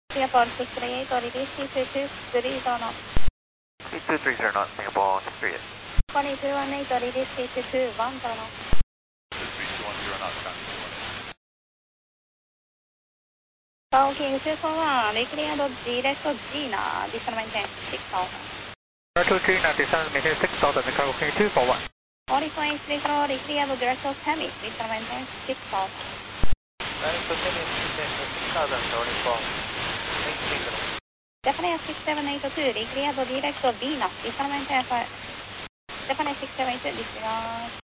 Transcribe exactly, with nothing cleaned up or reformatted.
Singapore six three eight, release C two two three zero. C two three zero, Singapore six three eight. twenty two one eight, release C two two one zero. two three two one zero knots, ground Talking two four one, declared direct Gina, descend maintain six thousand. two Gina, descend maintain six thousand, California two four one. Orify three zero, declared direct Semi, descend maintain six thousand. Direct Semi, maintain six thousand, California eight three zero. Japanese six seven eight two, declared direct Venus, descend maintain five. Japanese six seven eight two, disregard.